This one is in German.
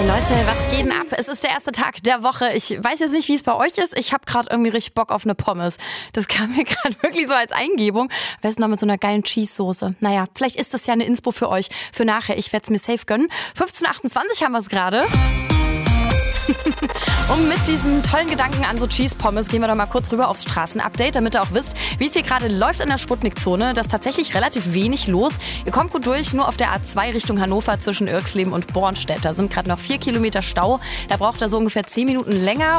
Hey Leute, was geht denn ab? Es ist der erste Tag der Woche. Ich weiß jetzt nicht, wie es bei euch ist. Ich habe gerade irgendwie richtig Bock auf eine Pommes. Das kam mir gerade wirklich so als Eingebung. Am besten noch mit so einer geilen Cheese-Soße. Naja, vielleicht ist das ja eine Inspo für euch. Für nachher. Ich werde es mir safe gönnen. 15:28 haben wir es gerade. Und mit diesen tollen Gedanken an so Cheese-Pommes gehen wir doch mal kurz rüber aufs Straßenupdate, damit ihr auch wisst, wie es hier gerade läuft in der Sputnik-Zone. Da ist tatsächlich relativ wenig los. Ihr kommt gut durch, nur auf der A2 Richtung Hannover zwischen Irxleben und Bornstedt. Da sind gerade noch 4 Kilometer Stau. Da braucht ihr so ungefähr 10 Minuten länger.